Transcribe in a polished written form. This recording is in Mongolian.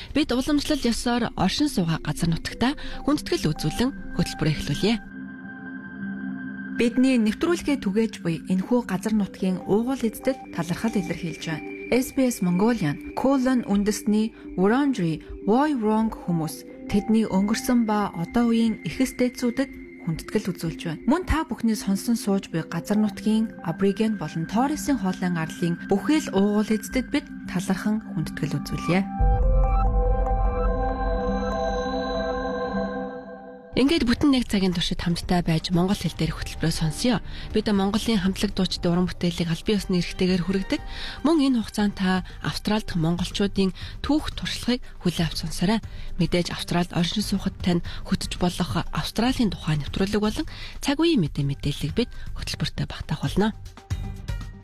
Бид уламжлал ёсоор оршин суугаа газар нутагта хүндэтгэл үзүүлэн хөтөлбөрөө эхлүүлье. Бидний нэвтрүүлгээ түгээж буй энэхүү газар нутгийн уугуул эздэд талархал илэрхийлж байна. SBS Mongolian үндэсний Wurundjeri Woi Wurrung хүмүүс тэдний өнгөрсөн ба одоо үеийн эхэс дээдсүүдэд хүндэтгэл үзүүлж байна. Мөн та бүхний сонсон сууж буй газар нутгийн Абориген болон Торресын хоолойн арлын бүхэл уугуул эздэд бид талархан хүндэтгэл үзүүлье. Ингээд бүтэн нэг цагийн туршид хамтдаа байж монгол хэл дээр хөтөлбөрөө сонсъё. Бид Монголын хамтлаг дуучид уран бүтээлийг аль бие усны эрхтэйгээр хүргэдэг. Мөн энэ хугацаанд та Австралид монголчуудын түүх туршлагыг хүлээн авч сонсоорой. Мэдээж Австралид оршин суухад тань хөтөж болох Австралийн тухай нэвтрүүлэг болон цаг үеийн мэдээллийг бид хөтөлбөртөө багтаах болно.